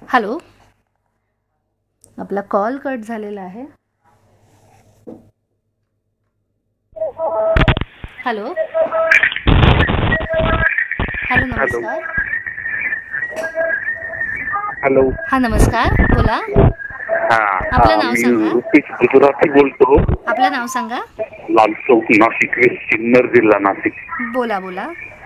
Hello. आपला call cut झालेला आहे. हॅलो. Hello, hello. नमस्कार. हॅलो. हा, नमस्कार, बोला. आपलं नाव मी सांगा. ऋतिक गुजराती बोलतो. आपलं नाव सांगा. लाल चौक, नाशिक, सिन्नर जिल्हा नाशिक. बोला बोला.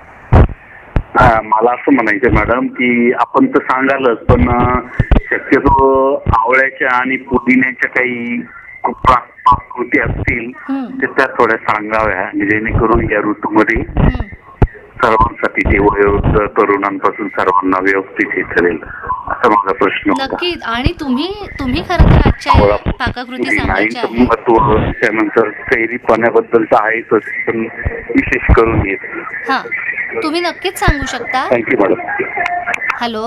मला असं म्हणायचं मॅडम की आपण तर सांगालच, पण शक्यतो आवळ्याच्या आणि पुदिन्याच्या काही पाककृती असतील तर त्या थोड्या सांगाव्या, जेणेकरून या ऋतूमध्ये सर्वांसाठी ते वयोवृद्ध तरुणांपासून सर्वांना व्यवस्थित हे ठरेल, असा माझा प्रश्न होता. नक्की. आणि तुम्ही खरं तर आजच्या आवळा पाककृती सांगायच्या पुदिनाचं आहेत. महत्व, त्यानंतर कैरी पाण्याबद्दल तर आहेच, पण विशेष करून येत. हा, तुम्ही नक्कीच सांगू शकता. Thank you madam. हॅलो.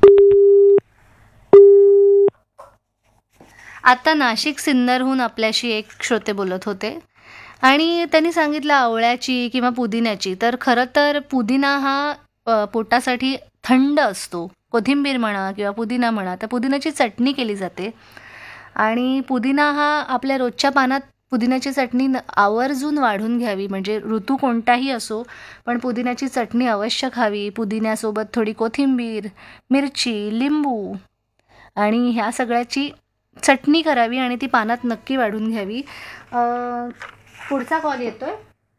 आता नाशिक सिन्नरहून आपल्याशी एक श्रोते बोलत होते आणि त्यांनी सांगितलं आवळ्याची किंवा पुदिन्याची. तर खरं तर पुदिना हा पोटासाठी थंड असतो. कोथिंबीर म्हणा किंवा पुदिना म्हणा, तर पुदिन्याची चटणी केली जाते. आणि पुदिना हा आपल्या रोजच्या पानात पुदिन्याची चटणी आवर्जून वाढून घ्यावी. म्हणजे ऋतू कोणताही असो, पण पुदिन्याची चटणी अवश्य खावी. पुदिन्यासोबत थोडी कोथिंबीर, मिरची, लिंबू आणि ह्या सगळ्याची चटणी करावी आणि ती पानात नक्की वाढून घ्यावी. पुढचा कॉल येतोय.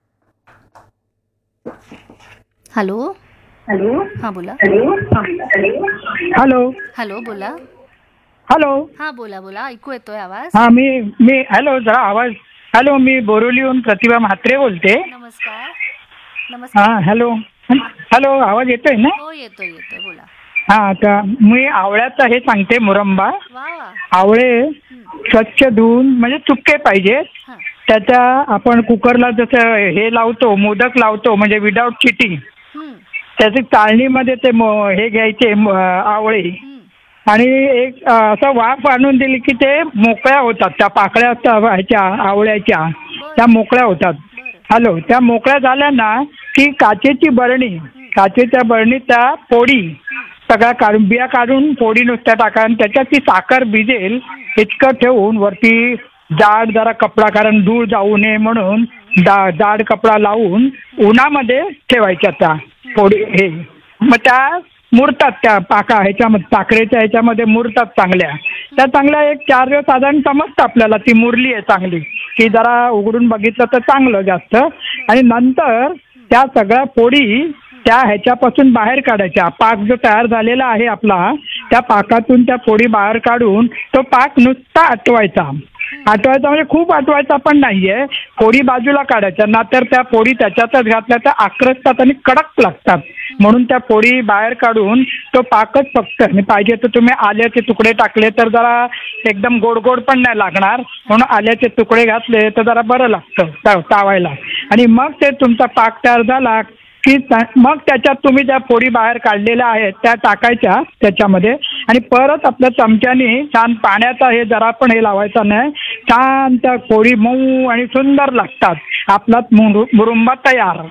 हॅलो. हॅलो. हां, बोला. हॅलो. हॅलो, बोला. हॅलो. हां, बोला बोला, ऐकू येतोय आवाज. हा, मी हॅलो, जरा आवाज. हॅलो, मी बोरिवलीहून प्रतिभा म्हात्रे बोलते. नमस्कार. हा, नमस्कार. हॅलो. हॅलो, आवाज येतोय ना? हो, येतोय येतोय, बोला. हा, आता मी आवळ्याचं हे सांगते, मुरंबा. वा वा. आवळे स्वच्छ धुवून, म्हणजे चुके पाहिजे. हां. त्याच्या आपण कुकरला जसं हे लावतो, मोदक लावतो, म्हणजे विदाऊट चिटिंग, त्याची चाळणीमध्ये ते हे घ्यायचे आवळे, आणि एक असं वाफ आणून दिली की ते मोकळ्या होतात. त्या पाकळ्या ह्याच्या आवळ्याच्या त्या मोकळ्या होतात. हॅलो, त्या मोकळ्या झाल्या ना की काचेची बरणी, काचेच्या बरणीत त्या फोडी सगळ्या काढून, बिया काढून फोडी नुसत्या टाका, आणि त्याच्यात ती साखर भिजेल इतकं ठेवून वरती जाड जरा कपडा, कारण धूळ जाऊ नये म्हणून जाड कपडा लावून उन्हामध्ये ठेवायच्या त्या फोडी. हे मग त्या मुरतात, त्या ह्याच्यामध्ये साखरेच्या ह्याच्यामध्ये मुरतात चांगल्या. त्या चांगल्या एक 4 दिवस साधारण समजतं आपल्याला ती मुरली आहे चांगली, की जरा उघडून बघितलं तर चांगलं जास्त. आणि नंतर त्या सगळ्या फोडी त्या ह्याच्यापासून बाहेर काढायच्या. पाक जो तयार झालेला आहे आपला, त्या पाकातून त्या फोडी बाहेर काढून तो पाक नुसता आटवायचा. म्हणजे खूप आटवायचा पण नाहीये. फोडी बाजूला काढायच्या, नाहीतर त्या फोडी त्याच्यातच घातल्या तर आक्रसतात आणि कडक लागतात. म्हणून त्या फोडी बाहेर काढून तो पाकच फक्त, पाहिजे तर तुम्ही आल्याचे तुकडे टाकले तर जरा एकदम गोड गोड पण नाही लागणार, म्हणून आल्याचे तुकडे घातले तर जरा बरं लागतं चावायला. आणि मग ते तुमचा पाक तयार झाला की मग त्याच्यात तुम्ही ज्या फोडी बाहेर काढलेल्या आहेत त्या टाकायच्या त्याच्यामध्ये, आणि परत आपल्या चमच्याने छान पाण्याचा हे जरा पण हे लावायचा नाही, छान त्या फोडी मऊ आणि सुंदर लागतात. आपला मुरुंबा तयार.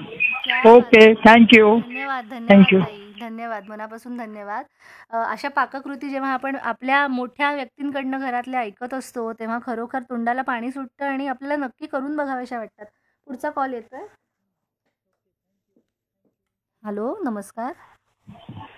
Okay, thank you. धन्यवाद. धन्यवाद थँक्यू. ताई, धन्यवाद, मनापासून धन्यवाद. अशा पाककृती जेव्हा आपण आपल्या मोठ्या व्यक्तींकडनं घरातल्या ऐकत असतो, तेव्हा खरोखर तोंडाला पाणी सुटतं आणि आपल्याला नक्की करून बघाव्याशा वाटतात. पुढचा कॉल येतोय. हॅलो, नमस्कार.